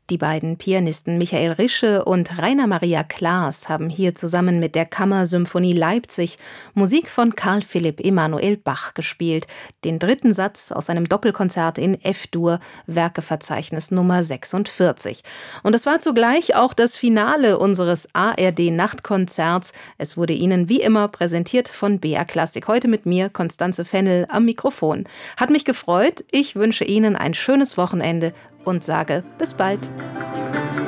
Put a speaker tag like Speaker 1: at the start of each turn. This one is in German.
Speaker 1: Die beiden Pianisten Michael Rische und Rainer Maria Claesz haben hier zusammen mit der Kammersymphonie Leipzig Musik von Carl Philipp Emanuel Bach gespielt, den dritten Satz aus einem Doppelkonzert in F-Dur, Werkeverzeichnis Nummer 46. Und es war zugleich auch das Finale unseres ARD-Nachtkonzerts. Es wurde Ihnen wie immer präsentiert von BR Klassik. Heute mit mir, Constanze Fennel, am Mikrofon. Hat mich gefreut. Ich wünsche Ihnen ein schönes Wochenende und sage bis bald.